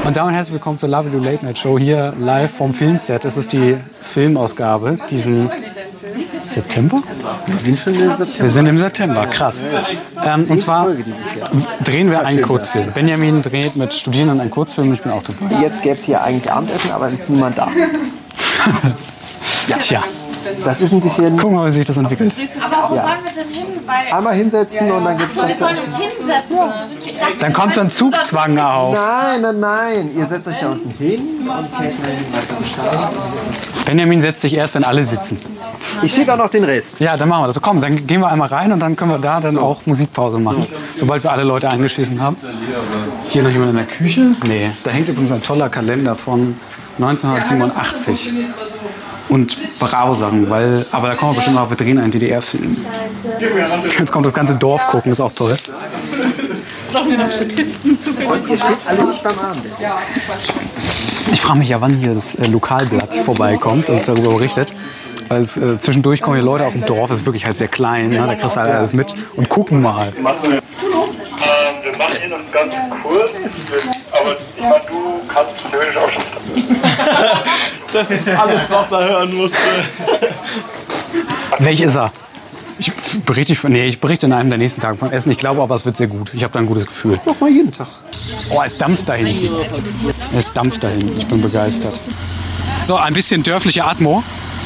Und damit herzlich willkommen zur Love You Late Night Show hier live vom Filmset. Es ist die Filmausgabe diesen September? Wir sind schon im September. Wir sind im September, krass. Und zwar drehen wir einen Kurzfilm. Benjamin dreht mit Studierenden einen Kurzfilm und ich bin auch dabei. Jetzt gäbe es hier eigentlich Abendessen, aber ist niemand da. Ja. Tja. Das ist ein bisschen... Gucken wir mal, wie sich das entwickelt. Aber wo sollen wir denn hin? Weil Einmal hinsetzen und dann gibt's was wir zu sollen essen. uns hinsetzen. Ich dachte, Dann kommt so ein Zugzwang auf. Nein. Ihr setzt euch da unten hin und kennt den Bescheid. Benjamin setzt sich erst, wenn alle sitzen. Ich schicke auch noch den Rest. Ja, dann machen wir das. So, komm, dann gehen wir einmal rein und dann können wir da dann auch Musikpause machen. Sobald wir alle Leute eingeschissen haben. Hier noch jemand in der Küche? Nee, da hängt übrigens ein toller Kalender von 1987. Und Bravo-Sachen, aber da kommen wir bestimmt noch, wir drehen einen DDR-Film. Jetzt kommt das ganze Dorf gucken, ist auch toll. Brauchen wir noch Statisten zu finden. Und ihr steht alle nicht beim Abendessen. Ich frage mich ja, wann hier das Lokalblatt vorbeikommt und darüber berichtet. Weil zwischendurch kommen hier Leute aus dem Dorf, das ist wirklich halt sehr klein, ne? Da kriegst du halt alles mit und gucken mal. Wir machen ihn uns ganz kurz, aber ich meine, du kannst theoretisch auch schon. Das ist alles, was er hören musste. Welch ist er? Ich berichte in einem der nächsten Tage von Essen. Ich glaube aber, es wird sehr gut. Ich habe da ein gutes Gefühl. Mach mal jeden Tag. Oh, es dampft da hinten. Es dampft da hinten. Ich bin begeistert. So, ein bisschen dörfliche Atmo.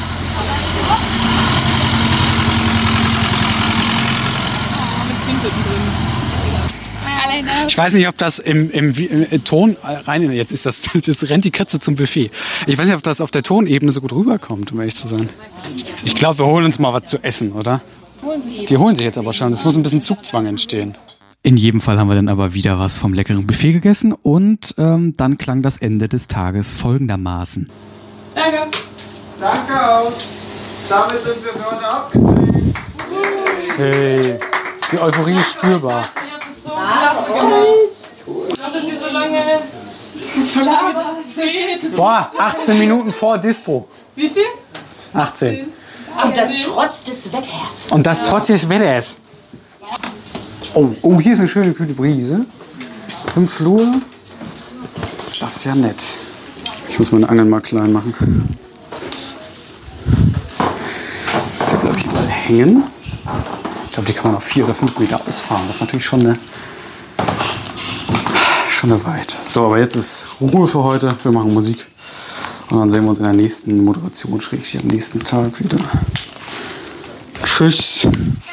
Ich weiß nicht, ob das im Ton rein. Jetzt rennt die Katze zum Buffet. Ich weiß nicht, ob das auf der Tonebene so gut rüberkommt, um ehrlich zu sein. Ich glaube, wir holen uns mal was zu essen, oder? Die holen sich jetzt aber schon. Es muss ein bisschen Zugzwang entstehen. In jedem Fall haben wir dann aber wieder was vom leckeren Buffet gegessen und dann klang das Ende des Tages folgendermaßen. Danke. Danke aus. Damit sind wir für heute abgedreht. Hey, die Euphorie ist spürbar. So klasse gemacht. Hat das hier so lange gedreht? Boah, 18 Minuten vor Dispo. Wie viel? 18. und das trotz des Wetters. Und das trotz des Wetters. Oh, hier ist eine schöne kühle Brise. Im Flur. Das ist ja nett. Ich muss meine Angeln mal klein machen. Da glaube ich mal hängen. Ich glaube, die kann man auf 4 oder 5 Meter ausfahren. Das ist natürlich schon eine weit. So, aber jetzt ist Ruhe für heute. Wir machen Musik. Und dann sehen wir uns in der nächsten Moderation, am nächsten Tag wieder. Tschüss.